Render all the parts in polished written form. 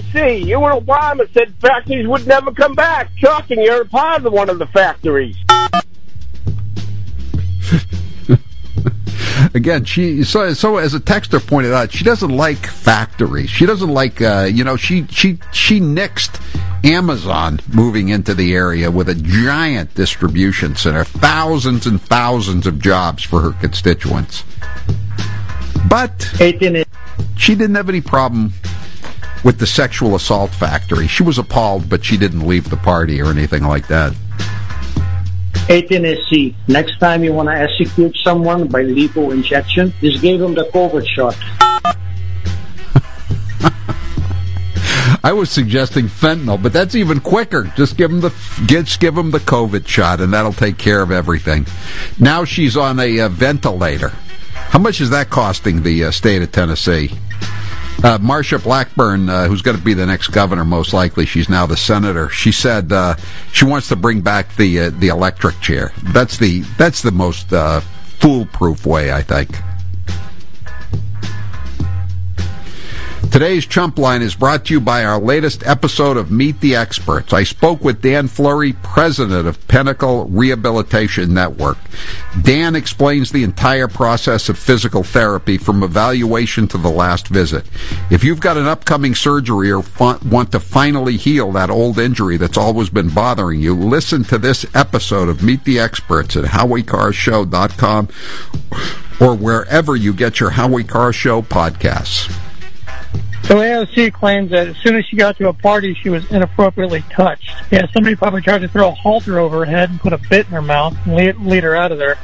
AOC. You and Obama said factories would never come back. Shocking, you're a part of one of the factories. Again, so as a texter pointed out, she doesn't like factories. She doesn't like, she nixed Amazon moving into the area with a giant distribution center, thousands and thousands of jobs for her constituents. But she didn't have any problem with the sexual assault factory. She was appalled, but she didn't leave the party or anything like that. Hey, Tennessee, next time you want to execute someone by lethal injection, just give them the COVID shot. I was suggesting fentanyl, but that's even quicker. Just give them the COVID shot, and that'll take care of everything. Now she's on a ventilator. How much is that costing the state of Tennessee? Marsha Blackburn, who's going to be the next governor, most likely, she's now the senator. She said she wants to bring back the electric chair. That's the most foolproof way, I think. Today's Chump Line is brought to you by our latest episode of Meet the Experts. I spoke with Dan Fleury, president of Pinnacle Rehabilitation Network. Dan explains the entire process of physical therapy from evaluation to the last visit. If you've got an upcoming surgery or want to finally heal that old injury that's always been bothering you, listen to this episode of Meet the Experts at HowieCarrShow.com or wherever you get your Howie Carr Show podcasts. So AOC claims that as soon as she got to a party, she was inappropriately touched. Yeah, somebody probably tried to throw a halter over her head and put a bit in her mouth and lead her out of there.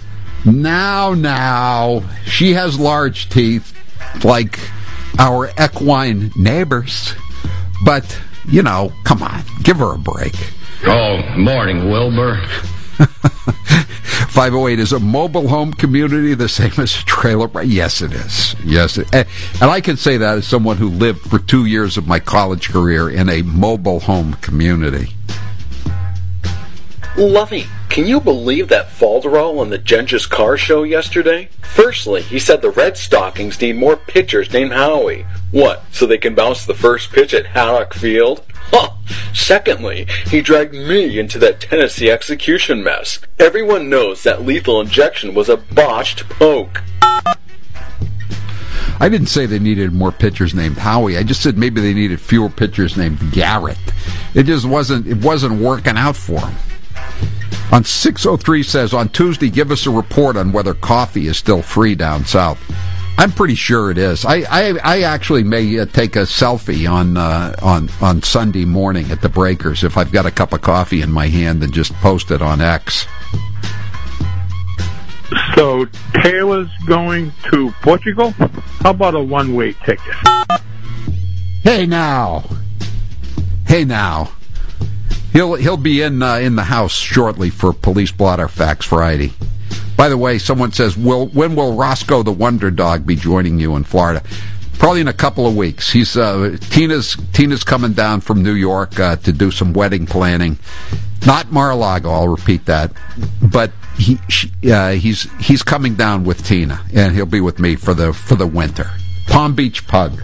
Now, she has large teeth like our equine neighbors. But, come on, give her a break. Oh, morning, Wilbur. 508 is a mobile home community the same as a trailer park? Yes, it is. Yes, and I can say that as someone who lived for 2 years of my college career in a mobile home community. Luffy, can you believe that Falderall on the Gengis Carr show yesterday? Firstly, he said the Red Stockings need more pitchers named Howie. What, so they can bounce the first pitch at Haddock Field? Huh. Secondly, he dragged me into that Tennessee execution mess. Everyone knows that lethal injection was a botched poke. I didn't say they needed more pitchers named Howie. I just said maybe they needed fewer pitchers named Garrett. It just wasn't working out for them. On 603 says, on Tuesday, give us a report on whether coffee is still free down south. I'm pretty sure it is. I actually may take a selfie on Sunday morning at the Breakers if I've got a cup of coffee in my hand and just post it on X. So Taylor's going to Portugal? How about a one-way ticket? Hey now. He'll be in the house shortly for Police Blotter Facts Friday. By the way, someone says, when will Roscoe the Wonder Dog be joining you in Florida? Probably in a couple of weeks. He's Tina's coming down from New York to do some wedding planning. Not Mar-a-Lago, I'll repeat that. But he's coming down with Tina, and he'll be with me for the winter. Palm Beach Pug.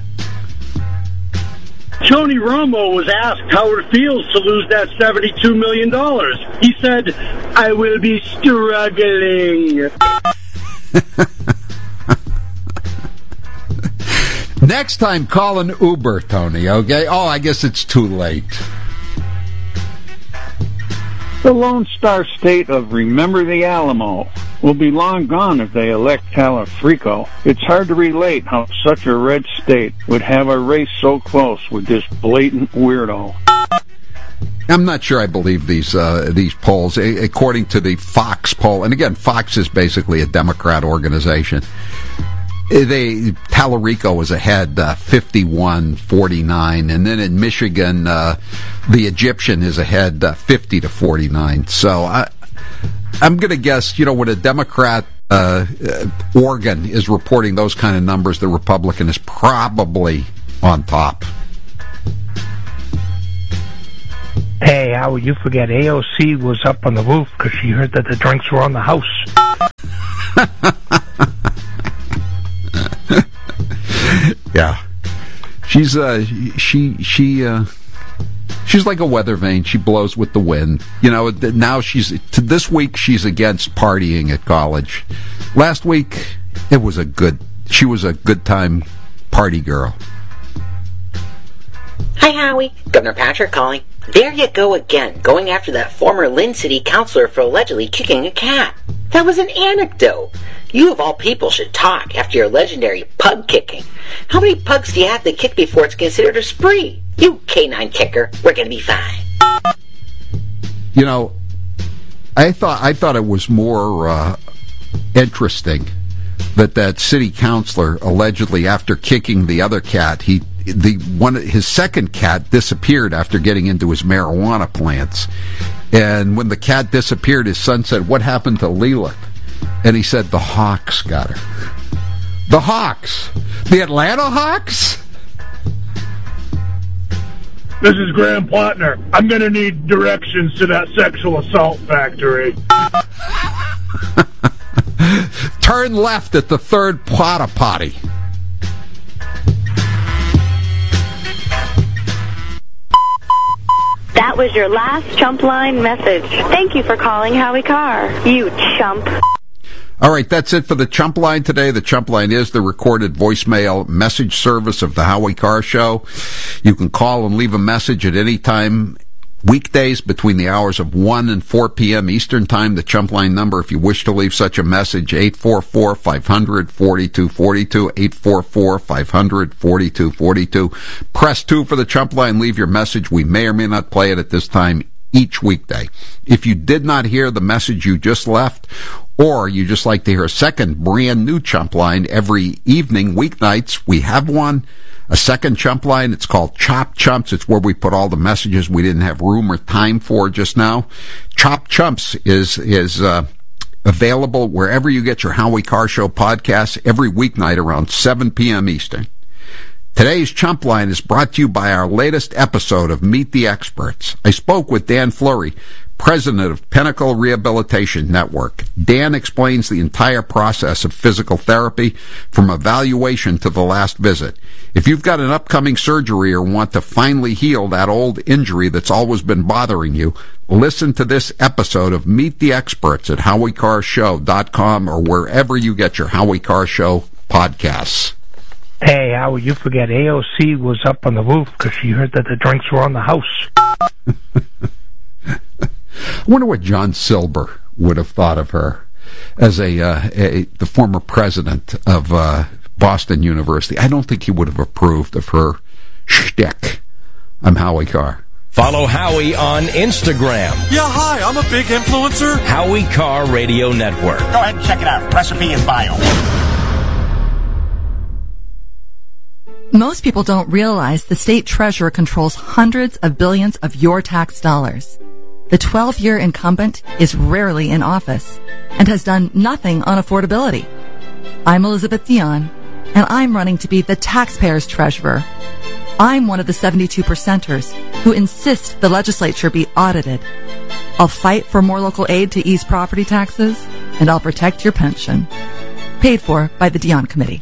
Tony Romo was asked how it feels to lose that $72 million. He said, I will be struggling. Next time, call an Uber, Tony, okay? Oh, I guess it's too late. The Lone Star State of Remember the Alamo will be long gone if they elect Talafrico. It's hard to relate how such a red state would have a race so close with this blatant weirdo. I'm not sure I believe these polls. According to the Fox poll, and again, Fox is basically a Democrat organization, Talarico was ahead 51-49, and then in Michigan, the Egyptian is ahead 50-49. So I'm going to guess, when a Democrat organ is reporting those kind of numbers, the Republican is probably on top. Hey, how would you forget AOC was up on the roof because she heard that the drinks were on the house. Yeah. She's she's like a weather vane. She blows with the wind. You know, now this week she's against partying at college. Last week she was a good time party girl. Hi, Howie. Governor Patrick calling. There you go again, going after that former Lynn City councilor for allegedly kicking a cat. That was an anecdote. You of all people should talk after your legendary pug kicking. How many pugs do you have to kick before it's considered a spree? You canine kicker, we're gonna be fine. You know, I thought it was more interesting that city councilor allegedly, after kicking the other cat, his second cat disappeared after getting into his marijuana plants. And when the cat disappeared, his son said, "What happened to Lilith?" And he said, "The Hawks got her." The Hawks? The Atlanta Hawks? This is Graham Plattner. I'm going to need directions to that sexual assault factory. Turn left at the third porta potty. That was your last chump line message. Thank you for calling Howie Carr, you chump. All right, that's it for the Chump Line today. The Chump Line is the recorded voicemail message service of the Howie Carr Show. You can call and leave a message at any time, weekdays between the hours of 1 and 4 p.m. Eastern Time. The Chump Line number, if you wish to leave such a message, 844-500-4242, 844-500-4242. Press 2 for the Chump Line. Leave your message. We may or may not play it at this time each weekday. If you did not hear the message you just left, or you just like to hear a second brand new Chump Line every evening, weeknights, we have one. A second Chump Line. It's called Chop Chumps. It's where we put all the messages we didn't have room or time for just now. Chop Chumps is available wherever you get your Howie Carr Show podcasts every weeknight around 7 p.m. Eastern. Today's Chump Line is brought to you by our latest episode of Meet the Experts. I spoke with Dan Fleury, president of Pinnacle Rehabilitation Network. Dan explains the entire process of physical therapy, from evaluation to the last visit. If you've got an upcoming surgery or want to finally heal that old injury that's always been bothering you, listen to this episode of Meet the Experts at HowieCarrShow.com or wherever you get your Howie Carr Show podcasts. Hey, Howie, you forget AOC was up on the roof because she heard that the drinks were on the house. I wonder what John Silber would have thought of her as the former president of Boston University. I don't think he would have approved of her shtick. I'm Howie Carr. Follow Howie on Instagram. Yeah, hi, I'm a big influencer. Howie Carr Radio Network. Go ahead and check it out. Recipe in bio. Most people don't realize the state treasurer controls hundreds of billions of your tax dollars. The 12-year incumbent is rarely in office and has done nothing on affordability. I'm Elizabeth Dion, and I'm running to be the taxpayer's treasurer. I'm one of the 72 percenters who insist the legislature be audited. I'll fight for more local aid to ease property taxes, and I'll protect your pension. Paid for by the Dion Committee.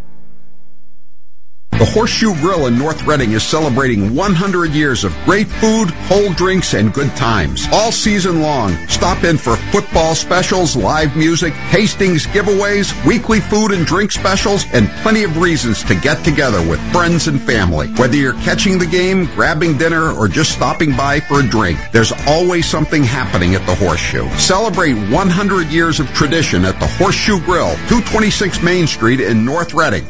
The Horseshoe Grill in North Reading is celebrating 100 years of great food, cold drinks, and good times. All season long, stop in for football specials, live music, tastings, giveaways, weekly food and drink specials, and plenty of reasons to get together with friends and family. Whether you're catching the game, grabbing dinner, or just stopping by for a drink, there's always something happening at the Horseshoe. Celebrate 100 years of tradition at the Horseshoe Grill, 226 Main Street in North Reading.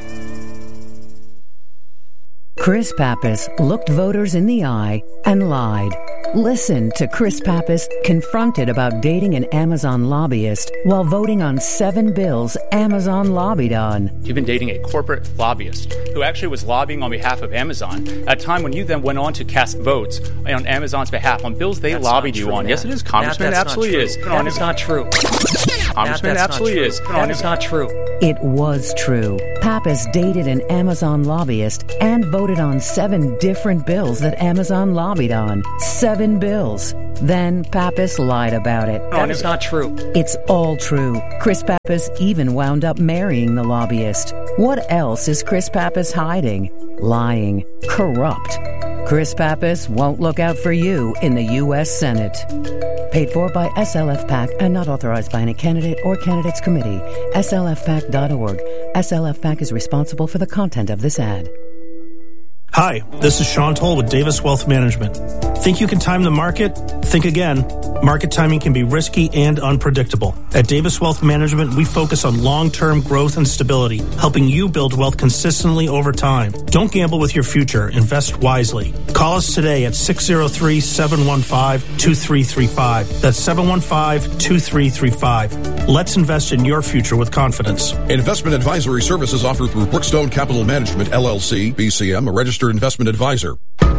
Chris Pappas looked voters in the eye and lied. Listen to Chris Pappas confronted about dating an Amazon lobbyist while voting on 7 bills Amazon lobbied on. You've been dating a corporate lobbyist who actually was lobbying on behalf of Amazon at a time when you then went on to cast votes on Amazon's behalf on bills they lobbied you on. Yes, it is, Congressman. It absolutely is. That's not true. Congressman, it absolutely is. That is not true. It was true. Pappas dated an Amazon lobbyist and voted on 7 different bills that Amazon lobbied on. 7 bills. Then Pappas lied about it. That is not true. It's all true. Chris Pappas even wound up marrying the lobbyist. What else is Chris Pappas hiding? Lying. Corrupt. Chris Pappas won't look out for you in the U.S. Senate. Paid for by SLF PAC and not authorized by any candidate or candidates committee. SLFPAC.org. SLF PAC is responsible for the content of this ad. Hi, this is Sean Toll with Davis Wealth Management. Think you can time the market? Think again. Market timing can be risky and unpredictable. At Davis Wealth Management, we focus on long-term growth and stability, helping you build wealth consistently over time. Don't gamble with your future. Invest wisely. Call us today at 603-715-2335. That's 715-2335. Let's invest in your future with confidence. Investment advisory services offered through Brookstone Capital Management, LLC, BCM, a registered investment advisor.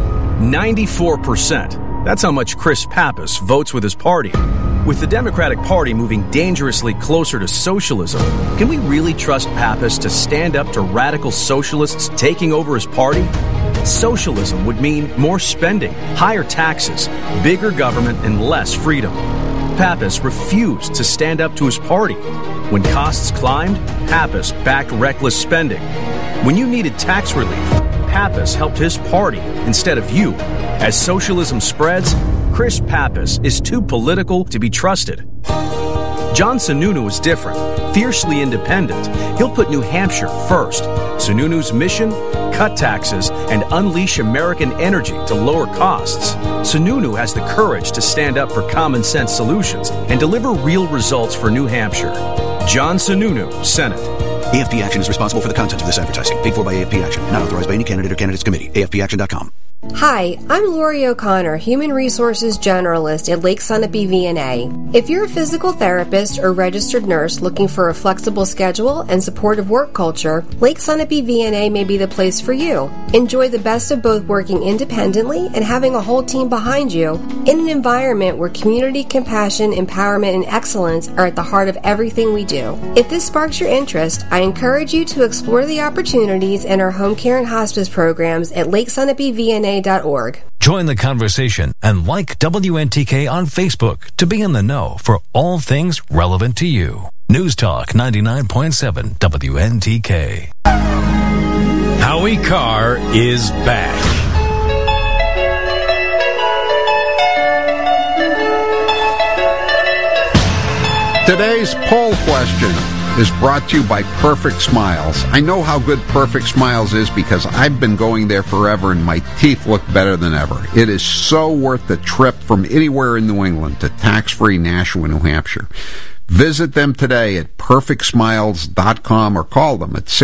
94%. That's how much Chris Pappas votes with his party. With the Democratic Party moving dangerously closer to socialism, can we really trust Pappas to stand up to radical socialists taking over his party? Socialism would mean more spending, higher taxes, bigger government, and less freedom. Pappas refused to stand up to his party. When costs climbed, Pappas backed reckless spending. When you needed tax relief, Pappas helped his party instead of you. As socialism spreads, Chris Pappas is too political to be trusted. John Sununu is different, fiercely independent. He'll put New Hampshire first. Sununu's mission? Cut taxes and unleash American energy to lower costs. Sununu has the courage to stand up for common sense solutions and deliver real results for New Hampshire. John Sununu, Senate. AFP Action is responsible for the content of this advertising. Paid for by AFP Action. Not authorized by any candidate or candidates committee. AFPAction.com. Hi, I'm Lori O'Connor, Human Resources Generalist at Lake Sunapee VNA. If you're a physical therapist or registered nurse looking for a flexible schedule and supportive work culture, Lake Sunapee VNA may be the place for you. Enjoy the best of both working independently and having a whole team behind you in an environment where community, compassion, empowerment, and excellence are at the heart of everything we do. If this sparks your interest, I encourage you to explore the opportunities in our home care and hospice programs at LakeSunapeeVNA.org. Join the conversation and like WNTK on Facebook to be in the know for all things relevant to you. News Talk 99.7 WNTK. Howie Carr is back. Today's poll question is brought to you by Perfect Smiles. I know how good Perfect Smiles is because I've been going there forever and my teeth look better than ever. It is so worth the trip from anywhere in New England to tax-free Nashua, New Hampshire. Visit them today at perfectsmiles.com or call them at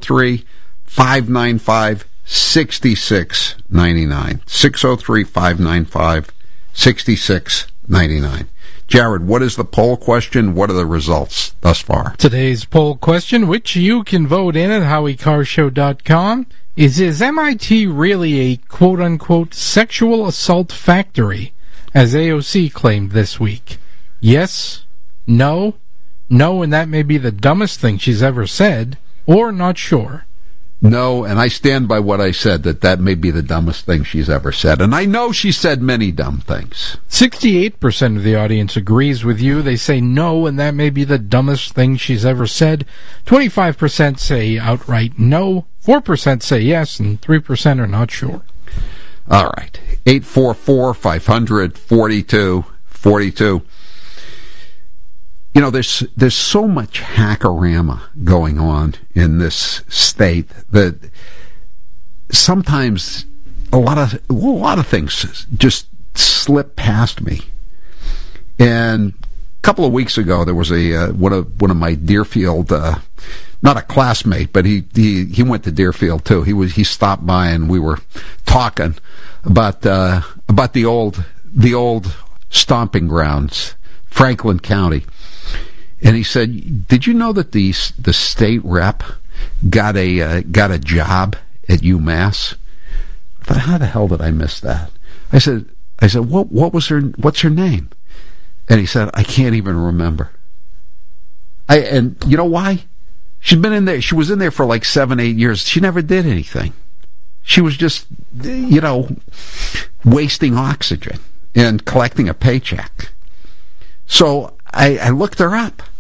603-595-6699. 603-595-6699. Jared, what is the poll question? What are the results thus far? Today's poll question, which you can vote in at HowieCarrShow.com, is MIT really a quote-unquote sexual assault factory, as AOC claimed this week? Yes, no, and that may be the dumbest thing she's ever said, or not sure. No, and I stand by what I said, that may be the dumbest thing she's ever said. And I know she said many dumb things. 68% of the audience agrees with you. They say no, and that may be the dumbest thing she's ever said. 25% say outright no, 4% say yes, and 3% are not sure. All right. 844-500-4242. You know, there's so much hackorama going on in this state that sometimes a lot of things just slip past me. And a couple of weeks ago, there was one of my Deerfield, not a classmate, but he went to Deerfield too. He stopped by and we were talking about the old stomping grounds, Franklin County. And he said, "Did you know that the state rep got a job at UMass?" I thought, how the hell did I miss that? I said, what's her name? And he said, I can't even remember. And you know why? She'd been in there. She was in there for like 7-8 years. She never did anything. She was just, wasting oxygen and collecting a paycheck. So I looked her up.